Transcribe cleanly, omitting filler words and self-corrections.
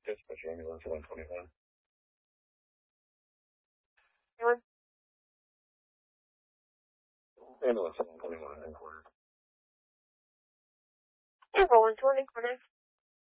Dispatch ambulance 121. Anyone? Ambulance 121 inquiry. Yeah, rolling 20, connect.